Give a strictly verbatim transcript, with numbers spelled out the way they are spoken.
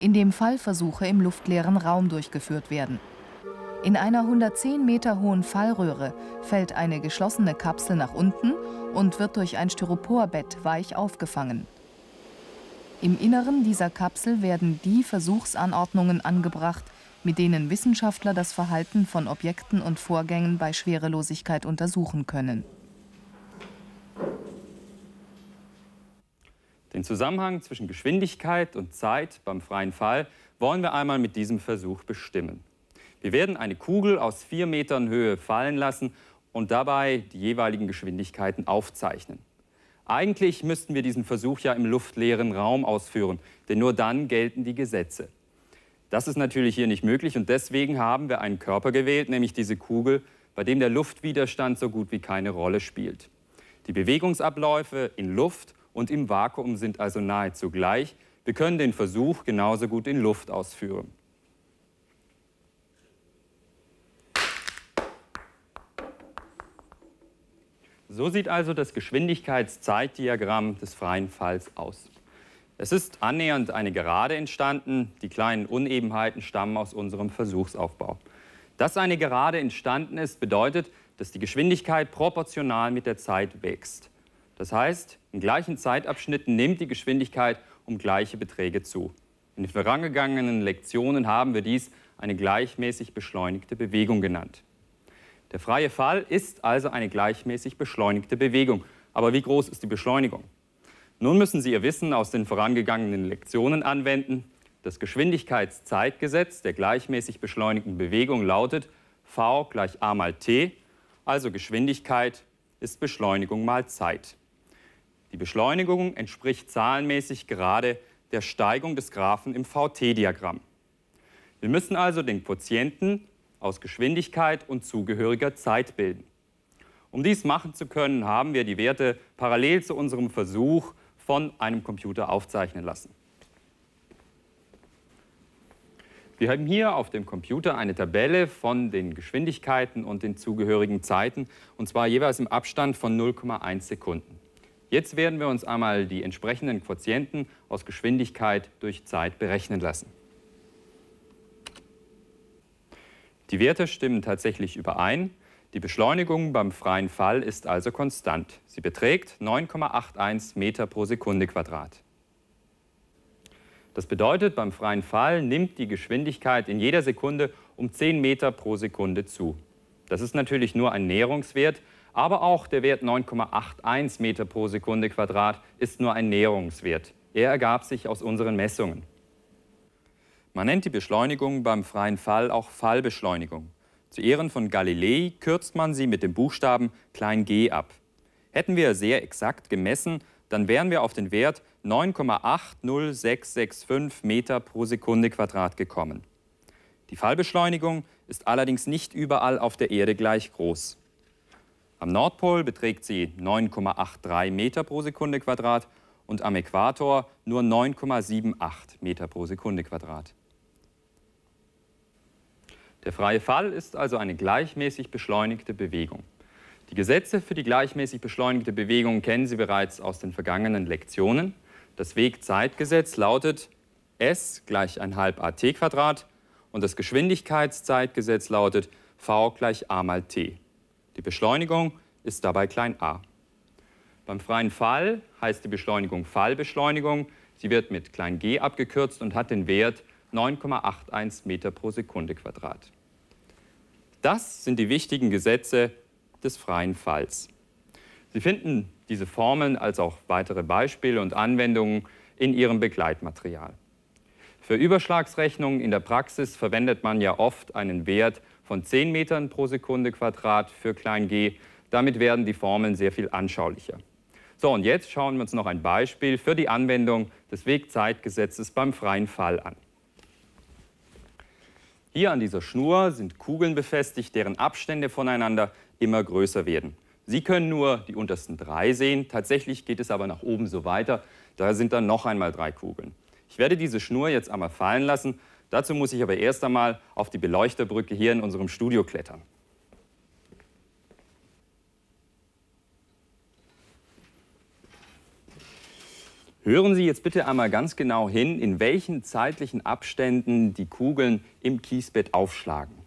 in dem Fallversuche im luftleeren Raum durchgeführt werden. In einer hundertzehn Meter hohen Fallröhre fällt eine geschlossene Kapsel nach unten und wird durch ein Styroporbett weich aufgefangen. Im Inneren dieser Kapsel werden die Versuchsanordnungen angebracht, mit denen Wissenschaftler das Verhalten von Objekten und Vorgängen bei Schwerelosigkeit untersuchen können. Den Zusammenhang zwischen Geschwindigkeit und Zeit beim freien Fall wollen wir einmal mit diesem Versuch bestimmen. Wir werden eine Kugel aus vier Metern Höhe fallen lassen und dabei die jeweiligen Geschwindigkeiten aufzeichnen. Eigentlich müssten wir diesen Versuch ja im luftleeren Raum ausführen, denn nur dann gelten die Gesetze. Das ist natürlich hier nicht möglich und deswegen haben wir einen Körper gewählt, nämlich diese Kugel, bei dem der Luftwiderstand so gut wie keine Rolle spielt. Die Bewegungsabläufe in Luft und im Vakuum sind also nahezu gleich. Wir können den Versuch genauso gut in Luft ausführen. So sieht also das Geschwindigkeitszeitdiagramm des freien Falls aus. Es ist annähernd eine Gerade entstanden. Die kleinen Unebenheiten stammen aus unserem Versuchsaufbau. Dass eine Gerade entstanden ist, bedeutet, dass die Geschwindigkeit proportional mit der Zeit wächst. Das heißt, in gleichen Zeitabschnitten nimmt die Geschwindigkeit um gleiche Beträge zu. In den vorangegangenen Lektionen haben wir dies eine gleichmäßig beschleunigte Bewegung genannt. Der freie Fall ist also eine gleichmäßig beschleunigte Bewegung. Aber wie groß ist die Beschleunigung? Nun müssen Sie Ihr Wissen aus den vorangegangenen Lektionen anwenden. Das Geschwindigkeitszeitgesetz der gleichmäßig beschleunigten Bewegung lautet v gleich a mal t, also Geschwindigkeit ist Beschleunigung mal Zeit. Die Beschleunigung entspricht zahlenmäßig gerade der Steigung des Graphen im v t-Diagramm. Wir müssen also den Quotienten aus Geschwindigkeit und zugehöriger Zeit bilden. Um dies machen zu können, haben wir die Werte parallel zu unserem Versuch von einem Computer aufzeichnen lassen. Wir haben hier auf dem Computer eine Tabelle von den Geschwindigkeiten und den zugehörigen Zeiten, und zwar jeweils im Abstand von null Komma eins Sekunden. Jetzt werden wir uns einmal die entsprechenden Quotienten aus Geschwindigkeit durch Zeit berechnen lassen. Die Werte stimmen tatsächlich überein. Die Beschleunigung beim freien Fall ist also konstant. Sie beträgt neun Komma einundachtzig Meter pro Sekunde Quadrat. Das bedeutet, beim freien Fall nimmt die Geschwindigkeit in jeder Sekunde um zehn Meter pro Sekunde zu. Das ist natürlich nur ein Näherungswert, aber auch der Wert neun Komma einundachtzig Meter pro Sekunde Quadrat ist nur ein Näherungswert. Er ergab sich aus unseren Messungen. Man nennt die Beschleunigung beim freien Fall auch Fallbeschleunigung. Zu Ehren von Galilei kürzt man sie mit dem Buchstaben klein g ab. Hätten wir sehr exakt gemessen, dann wären wir auf den Wert neun Komma acht null sechs sechs fünf Meter pro Sekunde Quadrat gekommen. Die Fallbeschleunigung ist allerdings nicht überall auf der Erde gleich groß. Am Nordpol beträgt sie neun Komma dreiundachtzig Meter pro Sekunde Quadrat und am Äquator nur neun Komma achtundsiebzig Meter pro Sekunde Quadrat. Der freie Fall ist also eine gleichmäßig beschleunigte Bewegung. Die Gesetze für die gleichmäßig beschleunigte Bewegung kennen Sie bereits aus den vergangenen Lektionen. Das Wegzeitgesetz lautet s gleich ein halb a t Quadrat und das Geschwindigkeitszeitgesetz lautet v gleich a mal t. Die Beschleunigung ist dabei klein a. Beim freien Fall heißt die Beschleunigung Fallbeschleunigung. Sie wird mit klein g abgekürzt und hat den Wert neun Komma einundachtzig Meter pro Sekunde Quadrat. Das sind die wichtigen Gesetze des freien Falls. Sie finden diese Formeln als auch weitere Beispiele und Anwendungen in Ihrem Begleitmaterial. Für Überschlagsrechnungen in der Praxis verwendet man ja oft einen Wert von zehn Metern pro Sekunde Quadrat für klein g. Damit werden die Formeln sehr viel anschaulicher. So, und jetzt schauen wir uns noch ein Beispiel für die Anwendung des Wegzeitgesetzes beim freien Fall an. Hier an dieser Schnur sind Kugeln befestigt, deren Abstände voneinander immer größer werden. Sie können nur die untersten drei sehen, tatsächlich geht es aber nach oben so weiter. Da sind dann noch einmal drei Kugeln. Ich werde diese Schnur jetzt einmal fallen lassen. Dazu muss ich aber erst einmal auf die Beleuchterbrücke hier in unserem Studio klettern. Hören Sie jetzt bitte einmal ganz genau hin, in welchen zeitlichen Abständen die Kugeln im Kiesbett aufschlagen.